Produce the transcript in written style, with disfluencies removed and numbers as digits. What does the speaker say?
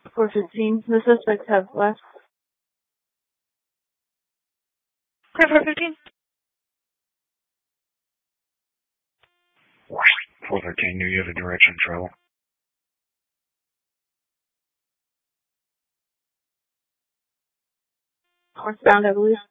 415. The suspects have left. Clear 415. 413, do you have a direction of travel? Northbound, I believe.